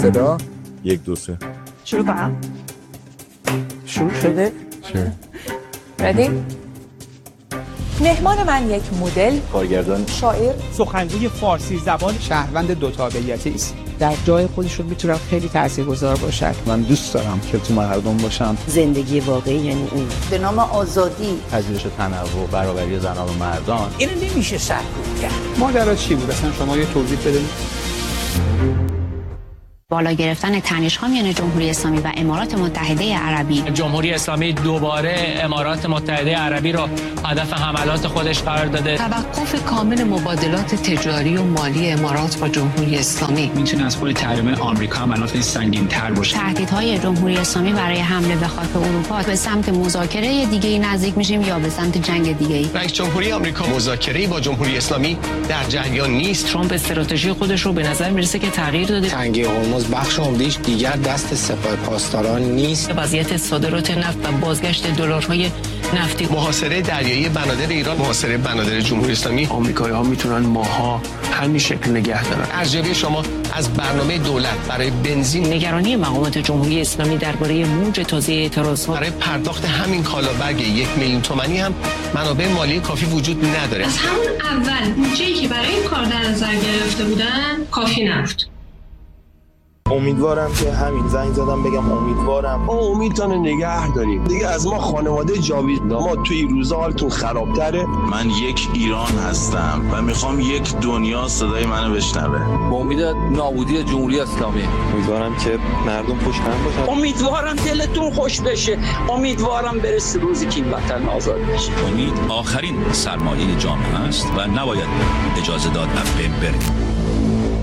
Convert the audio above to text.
صدا 1 2 3 شروع کنم. شروع شده. ردی؟ مهمان من یک مدل، کارگردان، شاعر، سخنگوی فارسی زبان، شهروند دو تابعیتی است. در جای خودشون میتونم خیلی تاثیرگذار باشن. من دوست دارم که تو مردم باشم. زندگی واقعی یعنی این. به نام آزادی، پذیرش تنوع، برابری زنان و مردان. اینو نمیشه سرکوب کرد. ماجرا چی بود اصلا شما یه توضیح بدید. بالا گرفتن تنش‌ها میان جمهوری اسلامی و امارات متحده عربی. جمهوری اسلامی دوباره امارات متحده عربی را هدف حملات خودش قرار داده. توقف کامل مبادلات تجاری و مالی امارات با جمهوری اسلامی میتونه از خود تحریم آمریکا هم الان سنگین‌تر باشه. تهدیدهای جمهوری اسلامی برای حمله به خاک اروپا. به سمت مذاکره دیگه‌ای نزدیک میشیم یا به سمت جنگ دیگه‌ای؟ رئیس جمهوری آمریکا مذاکره‌ای با جمهوری اسلامی در جریان نیست. ترامپ استراتژی خودش رو به نظر میرسه که تغییر داده. تنگه هرمز بخش عمده‌اش دیگر دست سپاه پاسداران نیست. وضعیت صادرات نفت و بازگشت دلارهای نفتی. محاصره دریایی بنادر ایران، محاصره بنادر جمهوری اسلامی. آمریکایی‌ها میتونن ماها همین شکل نگه دارن. ارزیابی شما از برنامه دولت برای بنزین، نگرانی مقامات جمهوری اسلامی درباره موج تازه اعتراض‌ها برای پرداخت همین کالابرگ 1 میلیون تومانی هم منابع مالی کافی وجود نداره. از همون اول بودجه‌ای که برای این کار در نظر گرفته بودن کافی نبود. امیدوارم که همین زنگ زدم بگم امیدوارم ما امیدتون نگه داریم دیگه. از ما خانواده جاوید ما توی روزا حالتون خرابتره. من یک ایران هستم و میخوام یک دنیا صدای منو بشنوه. با امید نابودی جمهوری اسلامی. امیدوارم که مردم خوش باشن. امیدوارم دلتون خوش بشه. امیدوارم برسه روزی که این وطن آزاد بشه. امید آخرین سرمایه جامعه است و نباید اجازه داد از بین بره.